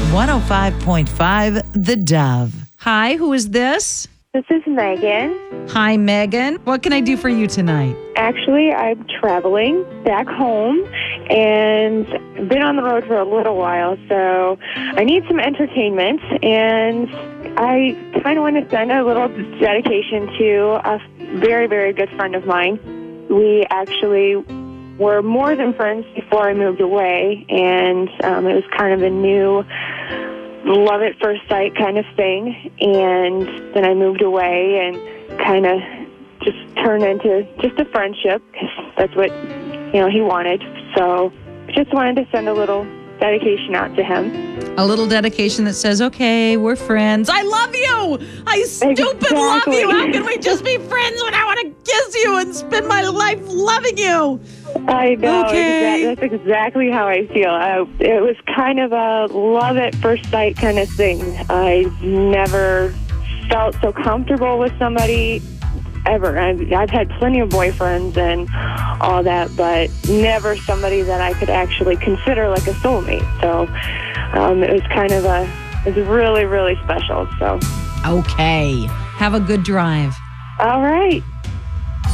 105.5 The Dove. Hi, who is this? This is Megan. Hi, Megan. What can I do for you tonight? Actually, I'm traveling back home and been on the road for a little while, so I need some entertainment, and I kind of want to send a little dedication to a very, very good friend of mine. We actually were more than friends before I moved away, and it was kind of a new love at first sight kind of thing. And then I moved away and kind of just turned into just a friendship, because that's what, he wanted. So just wanted to send a little dedication out to him. A little dedication that says, okay, we're friends. I love you. I stupid love you. How can we just be friends when I want to kiss you and spend my life loving you? I know. Okay. That's exactly how I feel. It was kind of a love at first sight kind of thing. I never felt so comfortable with somebody ever. I've had plenty of boyfriends and all that, but never somebody that I could actually consider like a soulmate. So it was really, really special. So okay. Have a good drive. All right.